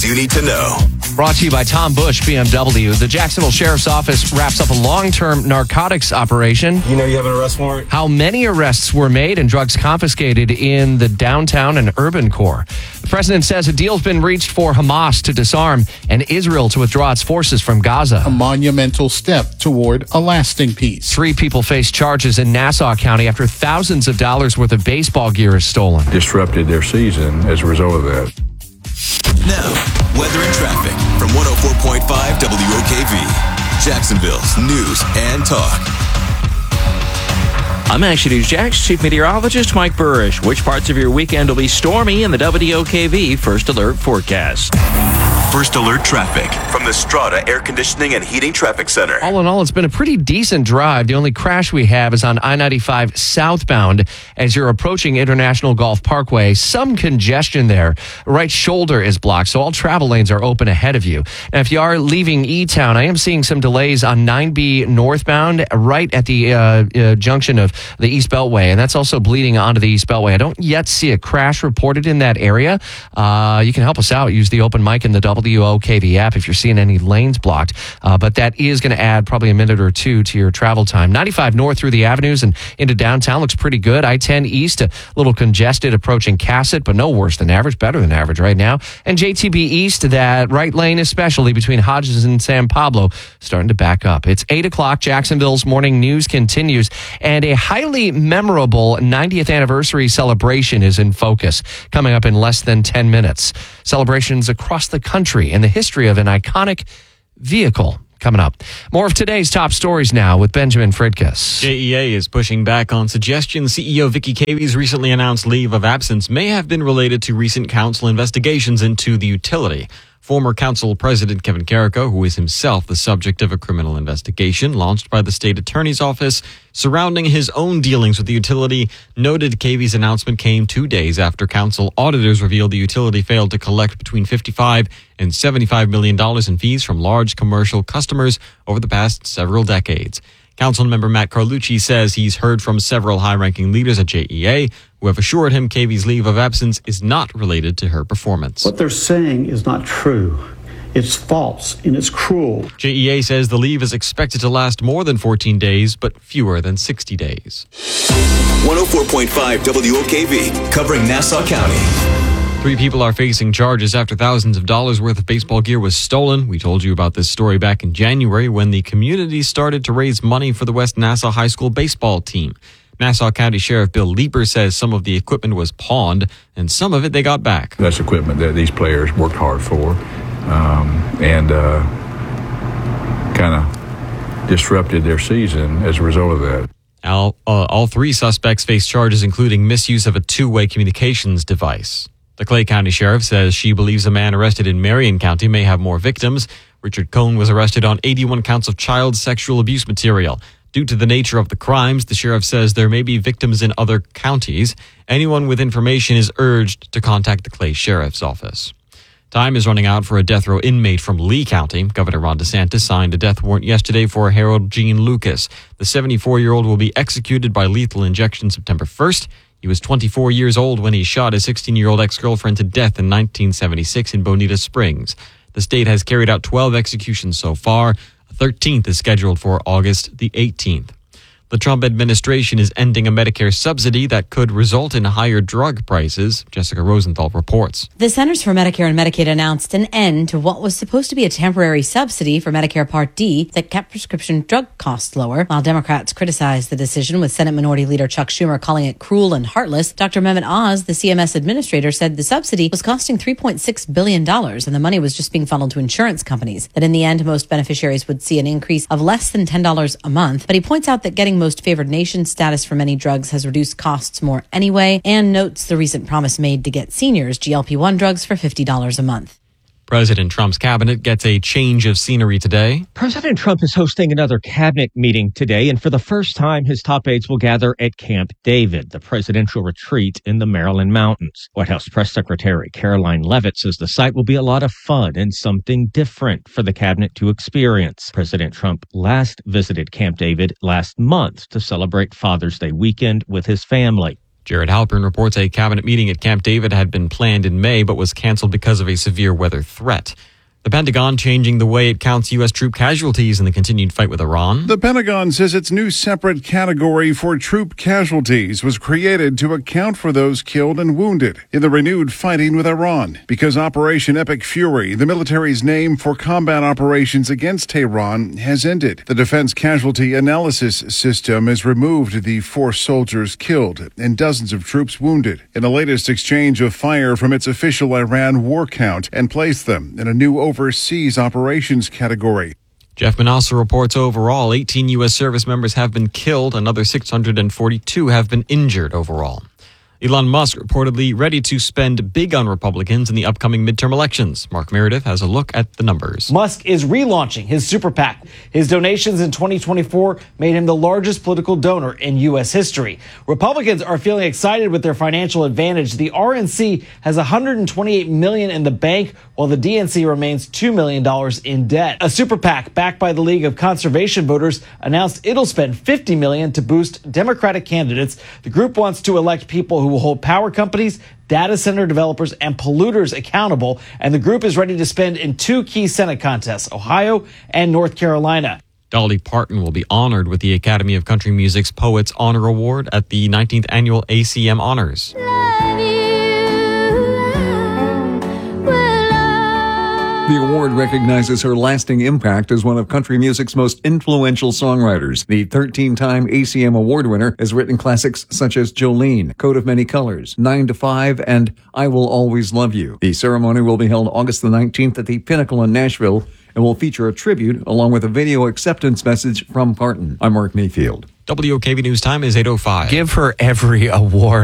you need to know. Brought to you by Tom Bush BMW. The Jacksonville Sheriff's Office wraps up a long-term narcotics operation. You know you have an arrest warrant? How many arrests were made and drugs confiscated in the downtown and urban core? The president says a deal's been reached for Hamas to disarm and Israel to withdraw its forces from Gaza. A monumental step toward a lasting peace. 3 people face charges in Nassau County after thousands of dollars worth of baseball gear is stolen. Disrupted their season as a result of that. Now, weather and traffic from 104.5 WOKV, Jacksonville's news and talk. I'm Action News Jax Chief Meteorologist Mike Burrish. Which parts of your weekend will be stormy in the WOKV First Alert forecast? First Alert traffic from the Strata Air Conditioning and Heating Traffic Center. All in all, it's been a pretty decent drive. The only crash we have is on I-95 southbound as you're approaching International Golf Parkway. Some congestion there. Right shoulder is blocked, so all travel lanes are open ahead of you. Now, if you are leaving E-Town, I am seeing some delays on 9B northbound right at the junction of the East Beltway, and that's also bleeding onto the East Beltway. I don't yet see a crash reported in that area. You can help us out. Use the open mic in the WOKV app if you're seeing any lanes blocked. But that is going to add probably a minute or two to your travel time. 95 north through the avenues and into downtown looks pretty good. I-10 east, a little congested approaching Cassett, but no worse than average, better than average right now. And JTB east, that right lane especially between Hodges and San Pablo, starting to back up. It's 8 o'clock. Jacksonville's morning news continues, and a highly memorable 90th anniversary celebration is in focus, coming up in less than 10 minutes. Celebrations across the country and the history of an iconic vehicle coming up. More of today's top stories now with Benjamin Fridkes. JEA is pushing back on suggestions CEO Vicky Cavy's recently announced leave of absence may have been related to recent council investigations into the utility. Former council president Kevin Carrico, who is himself the subject of a criminal investigation launched by the state attorney's office surrounding his own dealings with the utility, noted Cavy's announcement came 2 days after council auditors revealed the utility failed to collect between $55 and $75 million in fees from large commercial customers over the past several decades. Councilmember Matt Carlucci says he's heard from several high-ranking leaders at JEA who have assured him Cavy's leave of absence is not related to her performance. What they're saying is not true. It's false and it's cruel. JEA says the leave is expected to last more than 14 days, but fewer than 60 days. 104.5 WOKV, covering Nassau County. 3 people are facing charges after thousands of dollars worth of baseball gear was stolen. We told you about this story back in January when the community started to raise money for the West Nassau High School baseball team. Nassau County Sheriff Bill Leeper says some of the equipment was pawned and some of it they got back. That's equipment that these players worked hard for and kind of disrupted their season as a result of that. All 3 suspects face charges including misuse of a two-way communications device. The Clay County Sheriff says she believes a man arrested in Marion County may have more victims. Richard Cohn was arrested on 81 counts of child sexual abuse material. Due to the nature of the crimes, the sheriff says there may be victims in other counties. Anyone with information is urged to contact the Clay Sheriff's Office. Time is running out for a death row inmate from Lee County. Governor Ron DeSantis signed a death warrant yesterday for Harold Gene Lucas. The 74-year-old will be executed by lethal injection September 1st. He was 24 years old when he shot his 16-year-old ex-girlfriend to death in 1976 in Bonita Springs. The state has carried out 12 executions so far. A 13th is scheduled for August the 18th. The Trump administration is ending a Medicare subsidy that could result in higher drug prices. Jessica Rosenthal reports. The Centers for Medicare and Medicaid announced an end to what was supposed to be a temporary subsidy for Medicare Part D that kept prescription drug costs lower. While Democrats criticized the decision, with Senate Minority Leader Chuck Schumer calling it cruel and heartless, Dr. Mehmet Oz, the CMS administrator, said the subsidy was costing $3.6 billion and the money was just being funneled to insurance companies. That in the end, most beneficiaries would see an increase of less than $10 a month. But he points out that getting most favored nation status for many drugs has reduced costs more anyway, and notes the recent promise made to get seniors GLP-1 drugs for $50 a month. President Trump's cabinet gets a change of scenery today. President Trump is hosting another cabinet meeting today, and for the first time, his top aides will gather at Camp David, the presidential retreat in the Maryland mountains. White House Press Secretary Caroline Leavitt says the site will be a lot of fun and something different for the cabinet to experience. President Trump last visited Camp David last month to celebrate Father's Day weekend with his family. Jared Halpern reports a cabinet meeting at Camp David had been planned in May but was canceled because of a severe weather threat. The Pentagon changing the way it counts U.S. troop casualties in the continued fight with Iran. The Pentagon says its new separate category for troop casualties was created to account for those killed and wounded in the renewed fighting with Iran. Because Operation Epic Fury, the military's name for combat operations against Tehran, has ended. The Defense Casualty Analysis System has removed the 4 soldiers killed and dozens of troops wounded in the latest exchange of fire from its official Iran war count and placed them in a new overseas operations category. Jeff Manasseh reports overall 18 U.S. service members have been killed. Another 642 have been injured overall. Elon Musk reportedly ready to spend big on Republicans in the upcoming midterm elections. Mark Meredith has a look at the numbers. Musk is relaunching his super PAC. His donations in 2024 made him the largest political donor in U.S. history. Republicans are feeling excited with their financial advantage. The RNC has $128 million in the bank, while the DNC remains $2 million in debt. A super PAC backed by the League of Conservation Voters announced it'll spend $50 million to boost Democratic candidates. The group wants to elect people who will hold power companies, data center developers, and polluters accountable. And the group is ready to spend in 2 key Senate contests, Ohio and North Carolina. Dolly Parton will be honored with the Academy of Country Music's Poets Honor Award at the 19th Annual ACM Honors. The award recognizes her lasting impact as one of country music's most influential songwriters. The 13-time ACM Award winner has written classics such as Jolene, Coat of Many Colors, 9 to 5, and I Will Always Love You. The ceremony will be held August the 19th at the Pinnacle in Nashville and will feature a tribute along with a video acceptance message from Parton. I'm Mark Mayfield. WOKV News Time is 8:05. Give her every award.